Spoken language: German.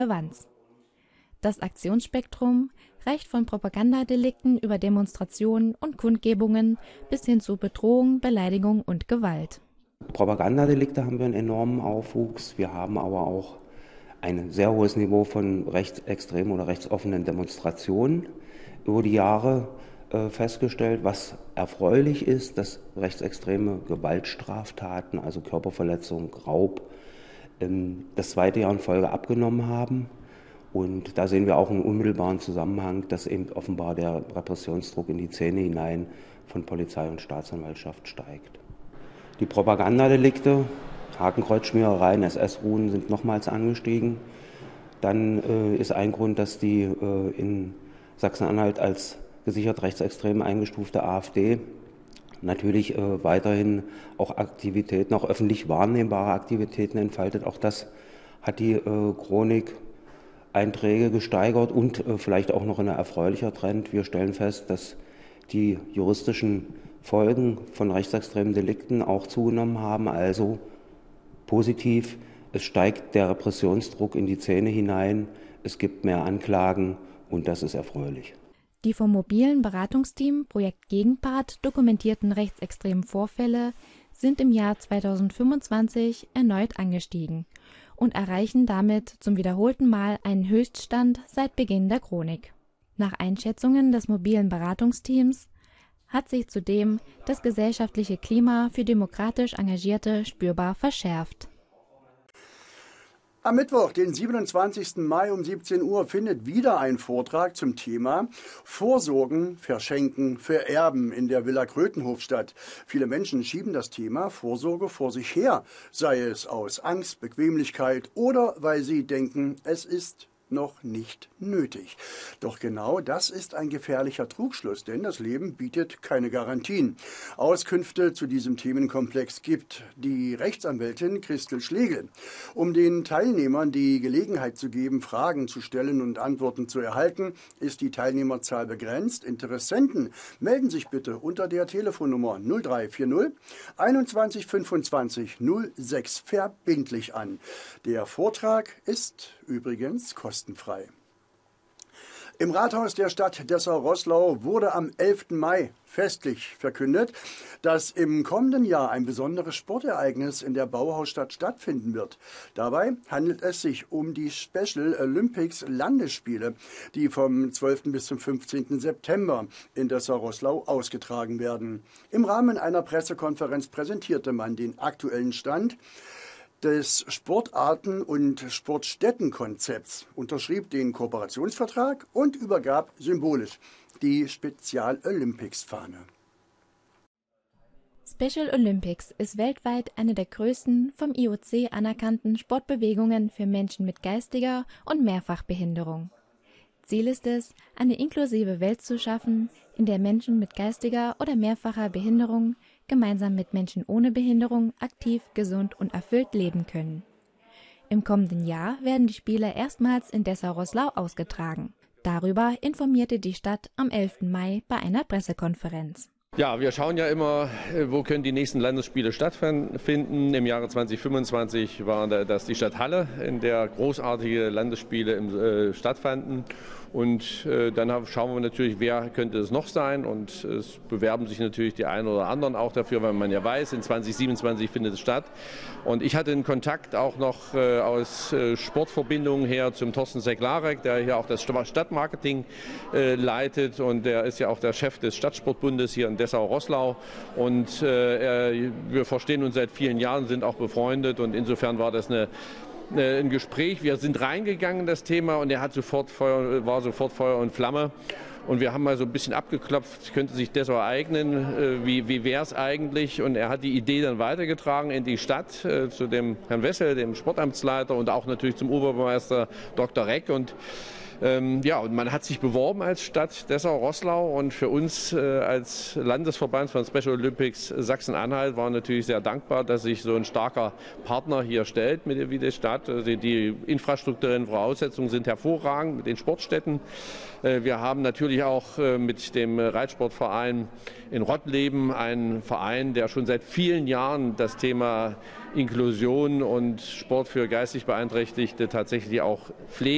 Relevanz. Das Aktionsspektrum reicht von Propagandadelikten über Demonstrationen und Kundgebungen bis hin zu Bedrohung, Beleidigung und Gewalt. Propagandadelikte haben wir einen enormen Aufwuchs. Wir haben aber auch ein sehr hohes Niveau von rechtsextremen oder rechtsoffenen Demonstrationen über die Jahre festgestellt. Was erfreulich ist, dass rechtsextreme Gewaltstraftaten, also Körperverletzung, Raub, das zweite Jahr in Folge abgenommen haben. Und da sehen wir auch einen unmittelbaren Zusammenhang, dass eben offenbar der Repressionsdruck in die Szene hinein von Polizei und Staatsanwaltschaft steigt. Die Propagandadelikte, Hakenkreuzschmierereien, SS-Ruhen sind nochmals angestiegen. Dann ist ein Grund, dass die in Sachsen-Anhalt als gesichert rechtsextrem eingestufte AfD natürlich weiterhin auch Aktivitäten, auch öffentlich wahrnehmbare Aktivitäten entfaltet. Auch das hat die Chronik-Einträge gesteigert und vielleicht auch noch ein erfreulicher Trend. Wir stellen fest, dass die juristischen Folgen von rechtsextremen Delikten auch zugenommen haben. Also positiv, es steigt der Repressionsdruck in die Szene hinein, es gibt mehr Anklagen und das ist erfreulich. Die vom mobilen Beratungsteam Projekt Gegenpart dokumentierten rechtsextremen Vorfälle sind im Jahr 2025 erneut angestiegen und erreichen damit zum wiederholten Mal einen Höchststand seit Beginn der Chronik. Nach Einschätzungen des mobilen Beratungsteams hat sich zudem das gesellschaftliche Klima für demokratisch Engagierte spürbar verschärft. Am Mittwoch, den 27. Mai um 17 Uhr, findet wieder ein Vortrag zum Thema Vorsorgen, Verschenken, Vererben in der Villa Krötenhof statt. Viele Menschen schieben das Thema Vorsorge vor sich her, sei es aus Angst, Bequemlichkeit oder weil sie denken, es ist noch nicht nötig. Doch genau das ist ein gefährlicher Trugschluss, denn das Leben bietet keine Garantien. Auskünfte zu diesem Themenkomplex gibt die Rechtsanwältin Christel Schlegel. Um den Teilnehmern die Gelegenheit zu geben, Fragen zu stellen und Antworten zu erhalten, ist die Teilnehmerzahl begrenzt. Interessenten melden sich bitte unter der Telefonnummer 0340 21 25 06 verbindlich an. Der Vortrag ist übrigens kostenfrei. Im Rathaus der Stadt Dessau-Roßlau wurde am 11. Mai festlich verkündet, dass im kommenden Jahr ein besonderes Sportereignis in der Bauhausstadt stattfinden wird. Dabei handelt es sich um die Special Olympics Landesspiele, die vom 12. bis zum 15. September in Dessau-Roßlau ausgetragen werden. Im Rahmen einer Pressekonferenz präsentierte man den aktuellen Stand des Sportarten- und Sportstättenkonzepts, unterschrieb den Kooperationsvertrag und übergab symbolisch die Spezial-Olympics-Fahne. Special Olympics ist weltweit eine der größten vom IOC anerkannten Sportbewegungen für Menschen mit geistiger und Mehrfachbehinderung. Ziel ist es, eine inklusive Welt zu schaffen, in der Menschen mit geistiger oder mehrfacher Behinderung gemeinsam mit Menschen ohne Behinderung aktiv, gesund und erfüllt leben können. Im kommenden Jahr werden die Spiele erstmals in Dessau-Roßlau ausgetragen. Darüber informierte die Stadt am 11. Mai bei einer Pressekonferenz. Ja, wir schauen ja immer, wo können die nächsten Landesspiele stattfinden. Im Jahre 2025 war das die Stadt Halle, in der großartige Landesspiele stattfanden. Und dann schauen wir natürlich, wer könnte es noch sein. Und es bewerben sich natürlich die einen oder anderen auch dafür, weil man ja weiß, in 2027 findet es statt. Und ich hatte einen Kontakt auch noch aus Sportverbindungen her zum Thorsten Seklarek, der hier auch das Stadtmarketing leitet. Und der ist ja auch der Chef des Stadtsportbundes hier in Dessau-Roßlau. Und wir verstehen uns seit vielen Jahren, sind auch befreundet. Und insofern war das ein Gespräch. Wir sind reingegangen in das Thema und er war sofort Feuer und Flamme. Und wir haben mal so ein bisschen abgeklopft, könnte sich Dessau eignen, wie wäre es eigentlich? Und er hat die Idee dann weitergetragen in die Stadt, zu dem Herrn Wessel, dem Sportamtsleiter und auch natürlich zum Oberbürgermeister Dr. Reck. Und und man hat sich beworben als Stadt Dessau-Roßlau und für uns als Landesverband von Special Olympics Sachsen-Anhalt war natürlich sehr dankbar, dass sich so ein starker Partner hier stellt wie die Stadt. Die infrastrukturellen Voraussetzungen sind hervorragend mit den Sportstätten. Wir haben natürlich auch mit dem Reitsportverein in Rottleben einen Verein, der schon seit vielen Jahren das Thema Inklusion und Sport für geistig Beeinträchtigte tatsächlich auch pflegt.